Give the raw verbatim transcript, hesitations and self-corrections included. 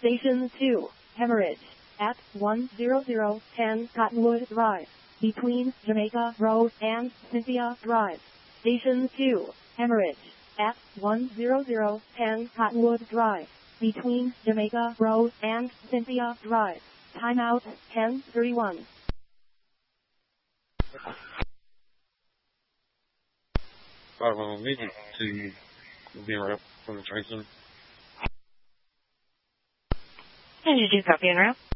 Station two, Hemorrhage, at one zero zero ten Cottonwood Drive, between Jamaica Road and Cynthia Drive. Station two, Hemorrhage, at one zero zero ten Cottonwood Drive, between Jamaica Road and Cynthia Drive. Timeout ten thirty-one. five one meeting to be right up from the train center. And you do copy and route?